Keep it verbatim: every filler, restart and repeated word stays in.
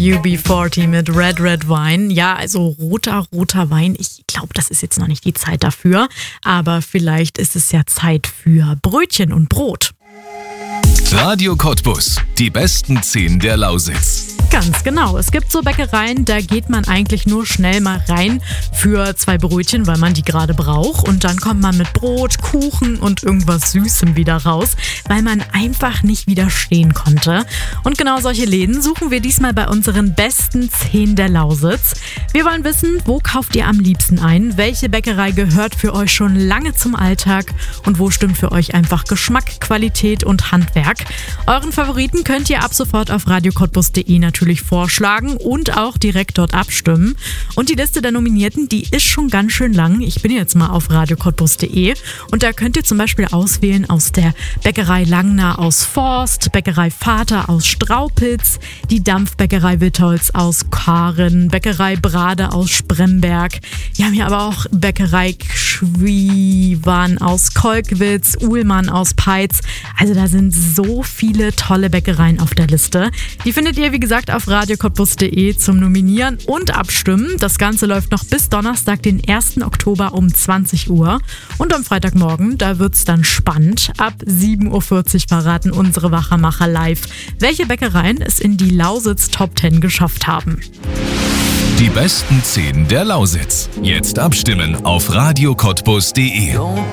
U B vierzig mit Red Red Wine. Ja, also roter, roter Wein. Ich glaube, das ist jetzt noch nicht die Zeit dafür. Aber vielleicht ist es ja Zeit für Brötchen und Brot. Radio Cottbus. Die besten zehn der Lausitz. Ganz genau. Es gibt so Bäckereien, da geht man eigentlich nur schnell mal rein für zwei Brötchen, weil man die gerade braucht. Und dann kommt man mit Brot, Kuchen und irgendwas Süßem wieder raus, weil man einfach nicht widerstehen konnte. Und genau solche Läden suchen wir diesmal bei unseren besten zehn der Lausitz. Wir wollen wissen, wo kauft ihr am liebsten ein? Welche Bäckerei gehört für euch schon lange zum Alltag? Und wo stimmt für euch einfach Geschmack, Qualität und Handwerk? Euren Favoriten könnt ihr ab sofort auf radio cottbus punkt de natürlich vorschlagen und auch direkt dort abstimmen. Und die Liste der Nominierten, die ist schon ganz schön lang. Ich bin jetzt mal auf radio cottbus punkt de und da könnt ihr zum Beispiel auswählen aus der Bäckerei Langner aus Forst, Bäckerei Vater aus Straupitz, die Dampfbäckerei Wittholz aus Karen, Bäckerei Brade aus Spremberg. Wir haben hier aber auch Bäckerei Schwiewan aus Kolkwitz, Uhlmann aus Peitz. Also da sind so viele tolle Bäckereien auf der Liste. Die findet ihr, wie gesagt, auf radio cottbus punkt de zum Nominieren und Abstimmen. Das Ganze läuft noch bis Donnerstag, den ersten Oktober um zwanzig Uhr. Und am Freitagmorgen, da wird's dann spannend. Ab sieben Uhr vierzig verraten unsere Wachermacher live, welche Bäckereien es in die Lausitz Top zehn geschafft haben. Die besten zehn der Lausitz. Jetzt abstimmen auf radio cottbus punkt de.